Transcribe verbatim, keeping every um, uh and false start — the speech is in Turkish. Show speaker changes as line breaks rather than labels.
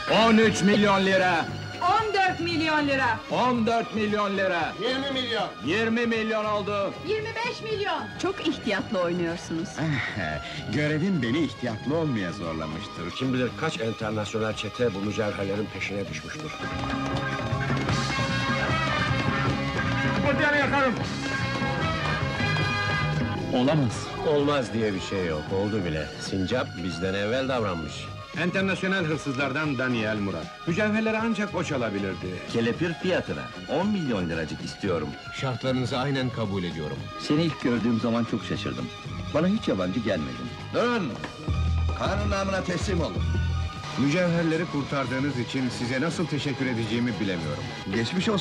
on üç milyon lira,
on dört milyon lira.
on dört milyon lira,
yirmi milyon.
yirmi milyon oldu.
yirmi beş milyon.
Çok ihtiyatlı oynuyorsunuz.
Görevim beni ihtiyatlı olmaya zorlamıştır.
Kim bilir kaç internasyonel çete bu mücevherlerin peşine düşmüştür.
Olamaz.
Olmaz diye bir şey yok, oldu bile. Sincap bizden evvel davranmış.
Internasyonel hırsızlardan Daniel Murat. Mücevherleri ancak o çalabilirdi.
Kelepir fiyatına on milyon liracık istiyorum.
Şartlarınızı aynen kabul ediyorum.
Seni ilk gördüğüm zaman çok şaşırdım. Bana hiç yabancı gelmedin. Durun! Kanun namına teslim olun.
Mücevherleri kurtardığınız için size nasıl teşekkür edeceğimi bilemiyorum.
Geçmiş olsun.